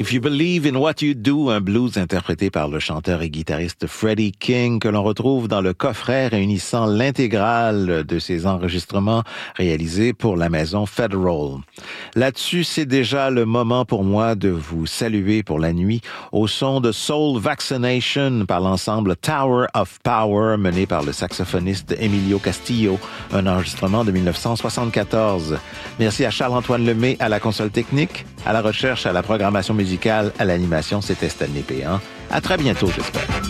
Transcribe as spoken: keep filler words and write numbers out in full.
If You Believe in What You Do, un blues interprété par le chanteur et guitariste Freddie King que l'on retrouve dans le coffret réunissant l'intégrale de ses enregistrements réalisés pour la maison Federal. Là-dessus, c'est déjà le moment pour moi de vous saluer pour la nuit au son de Soul Vaccination par l'ensemble Tower of Power mené par le saxophoniste Emilio Castillo, un enregistrement de dix-neuf cent soixante-quatorze. Merci à Charles-Antoine Lemay à la console technique, à la recherche, à la programmation musicale, à l'animation, c'était Stanley Péan. À très bientôt, j'espère.